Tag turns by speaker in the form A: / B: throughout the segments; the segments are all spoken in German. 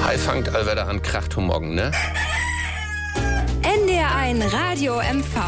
A: Hi, fangt allwetter an Kracht morgen, ne?
B: NDR1 Radio MV.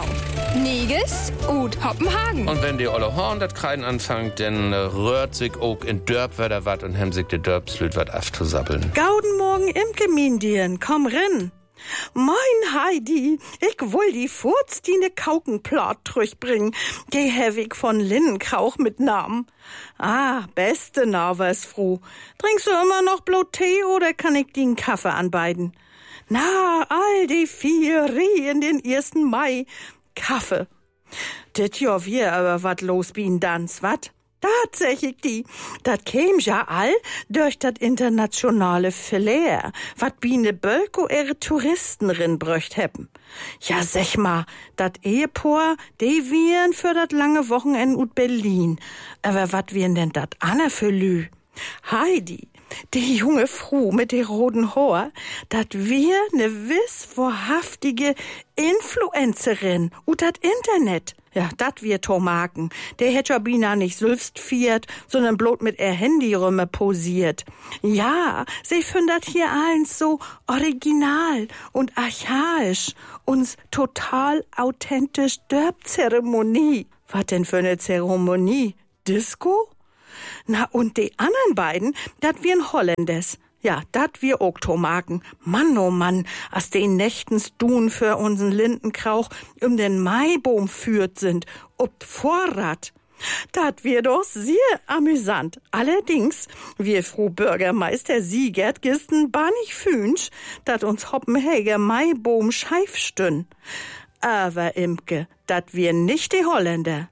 B: Niges und Hoppenhagen.
A: Und wenn die alle Horn das Kreiden anfangt, dann rührt sich auch in Dörp wieder wat und hem sich die Dörpslüt wat afzusappeln.
C: Gauden morgen im Gemindien, komm rin. Moin Heidi, ich will die Furz, die ne Kaukenplat durchbringen. Die Hewig von Linnenkrauch mit Namen. Ah, beste Narversfroh. Trinkst du immer noch blut Tee oder kann ich den Kaffee anbeiden? Na, all die 4 in den 1. Mai. Kaffee. Dit Jahr wir aber wat los bin dans, wat? Tatsächlich die. Dat käm ja all durch dat internationale Flair, wat Biene Bölko ihre Touristen rinbröcht heppen. Ja, sech mal, dat Ehepaar, die wiren für dat lange Wochenende ut Berlin. Aber wat wiren denn dat Anne für Lü? Heidi, die junge Frau mit de roten Haar, dat wir ne wahrhaftige Influencerin ut dat Internet. Ja, dat wir Tomaken. Der hätt ja bina nicht sülfst viert, sondern bloß mit er Handyrümme posiert. Ja, sie findet hier eins so original und archaisch. Uns total authentisch Dörp-Zeremonie. Was denn für ne Zeremonie? Disco? Na, und die anderen beiden, dat wir'n Holländers. Ja, dat wir ook Tomaken. Mann, oh Mann, as den nächtens Dun für unseren Lindenkrauch den Maibaum führt sind, ob Vorrat. Dat wir doch sehr amüsant. Allerdings, wir Frau Bürgermeister Siegert gisten bar nicht fünsch, dat uns Hoppenhäger Maibaum scheif stün. Aber Imke, dat wir nicht die Holländer.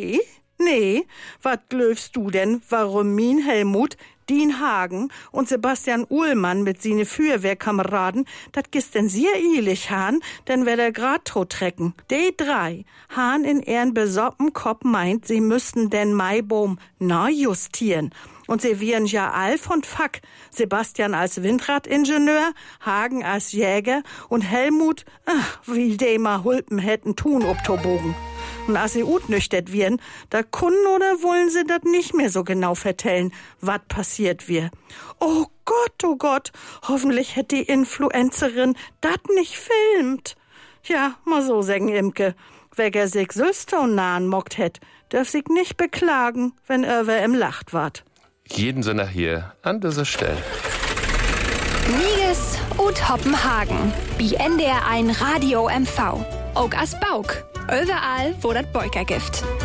C: Nee, wat glöfst du denn, warum min Helmut, Dien Hagen und Sebastian Uhlmann mit sine Feuerwehrkameraden, dat gist denn sehr eilig han, denn wer der grad tot trecken. Die 3 han in ihren besoppen Kopf meint, sie müssten den Maibaum neu justieren. Und sie wären ja all von Fack. Sebastian als Windradingenieur, Hagen als Jäger und Helmut, wie die mal Hulpen hätten tun ob Tobogen. Und als sie utnüchtert wären, da kunden oder wollen sie dat nicht mehr so genau vertellen, wat passiert wir. Oh Gott, hoffentlich hätt die Influencerin dat nicht filmt. Ja, mal so sagen, Imke. Wer sich Sülstone nahen mockt hätt, darf sich nicht beklagen, wenn er im Lacht wart.
A: Jeden Sinne hier an dieser Stelle.
B: Niges und Hoppenhagen. Bi NDR1 Radio MV. Ook as Bauk. Überall, wo dat Beuker gibt.